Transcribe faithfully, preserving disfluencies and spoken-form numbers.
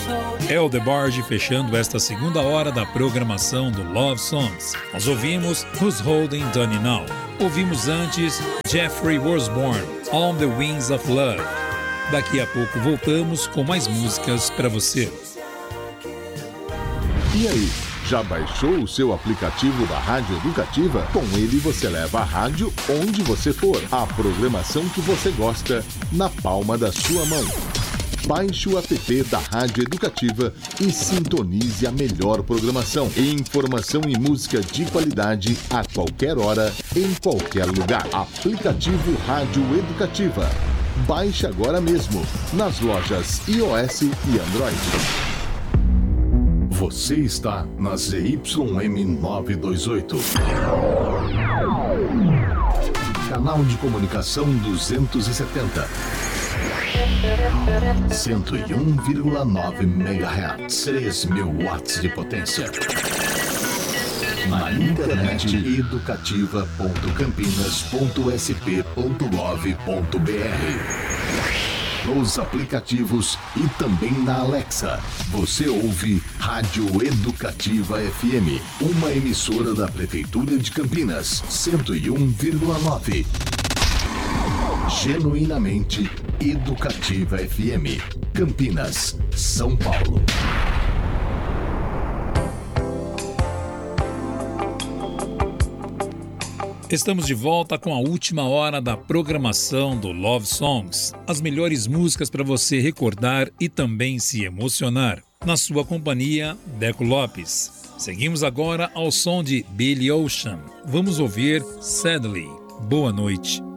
El DeBarge fechando esta segunda hora da programação do Love Songs. Nós ouvimos Who's Holding Danny Now. Ouvimos antes Jeffrey Osborne, On the Wings of Love. Daqui a pouco voltamos com mais músicas para você. E aí, já baixou o seu aplicativo da Rádio Educativa? Com ele você leva a rádio onde você for. A programação que você gosta na palma da sua mão. Baixe o app da Rádio Educativa e sintonize a melhor programação. Informação e música de qualidade a qualquer hora, em qualquer lugar. Aplicativo Rádio Educativa. Baixe agora mesmo, nas lojas iOS e Android. Você está na Z Y M novecentos e vinte e oito. Canal de comunicação duzentos e setenta. cento e um vírgula nove megahertz, três mil watts de potência. Na internet, educativa ponto campinas ponto s p ponto gov ponto b r. Nos aplicativos e também na Alexa. Você ouve Rádio Educativa F M, uma emissora da Prefeitura de Campinas, cento e um vírgula nove. Genuinamente Educativa F M, Campinas, São Paulo. Estamos de volta com a última hora da programação do Love Songs. As melhores músicas para você recordar e também se emocionar. Na sua companhia, Deco Lopes. Seguimos agora ao som de Billy Ocean. Vamos ouvir Sadly. Boa noite.